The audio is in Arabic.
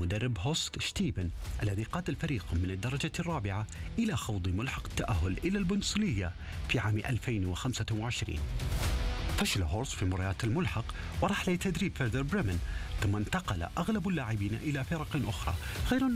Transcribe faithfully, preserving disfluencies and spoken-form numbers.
المدرب هوست شتيبن الذي قاد الفريق من الدرجة الرابعة إلى خوض ملحق التأهل إلى البوندسليغا في عام ألفين وخمسة وعشرين. فشل هورست في مباريات الملحق وراح لتدريب فيردر بريمن، ثم انتقل أغلب اللاعبين إلى فرق أخرى غير